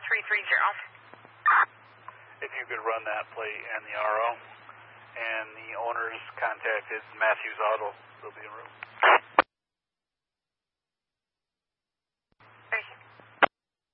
If you could run that plate and the RO, and the owners contacted Matthews Auto, they'll be in room.